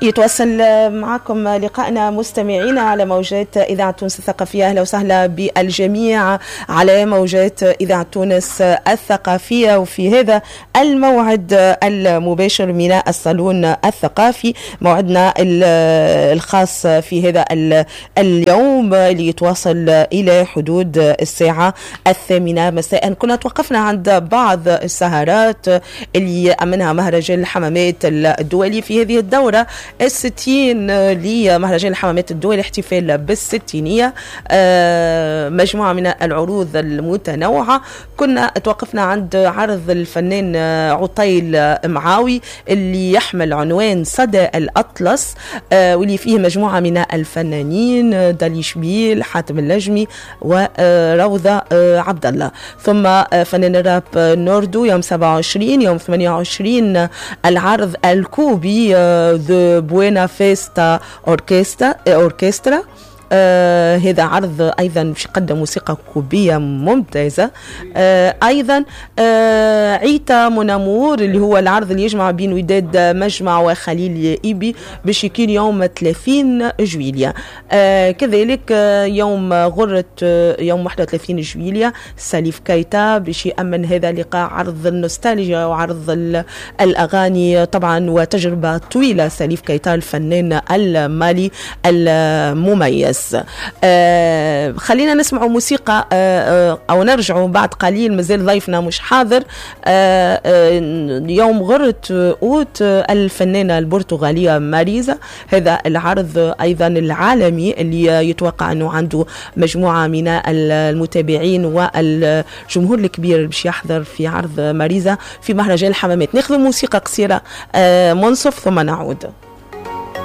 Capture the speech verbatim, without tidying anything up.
يتواصل معكم لقائنا مستمعينا على موجات إذاعة تونس الثقافية. أهلا وسهلا بالجميع على موجات إذاعة تونس الثقافية، وفي هذا الموعد المباشر من الصالون الثقافي، موعدنا الخاص في هذا اليوم اللي يتواصل إلى حدود الساعة الثامنة مساء. كنا توقفنا عند بعض السهرات اللي أمنها مهرجان الحمامات الدولي في هذه الدورة الستين لمهرجان الحمامات الدولي، احتفال بالستينية، مجموعة من العروض المتنوعة. كنا توقفنا عند عرض الفنان عطيل معاوي اللي يحمل عنوان صدى الأطلس، واللي فيه مجموعة من الفنانين دالي شبيل، حاتم اللجمي، وروضة عبد الله. ثم فنان الراب نوردو يوم سبعة وعشرين. يوم ثمانية وعشرين العرض الكوبي ذا بوينا فيستا أوركسترا أوركسترا آه هذا عرض أيضا باش يقدم موسيقى كوبية ممتازة. آه أيضا آه عيتا منامور اللي هو العرض اللي يجمع بين وداد مجمع وخليل إيبي باش يكون يوم ثلاثين جويلية. آه كذلك آه يوم غرة آه يوم واحد وثلاثين جويلية سليف كايتا باش يأمن هذا اللقاء عرض النوستالجيا وعرض الأغاني طبعا، وتجربة طويلة سليف كايتا الفنان المالي المميز. آه خلينا نسمع موسيقى آه أو نرجع بعد قليل، مازال ضيفنا مش حاضر. آه آه يوم غرة أوت الفنانة البرتغالية ماريزا، هذا العرض أيضا العالمي اللي يتوقع أنه عنده مجموعة من المتابعين والجمهور الكبير باش يحضر في عرض ماريزا في مهرجان الحمامات. ناخذ موسيقى قصيرة آه منصف ثم نعود.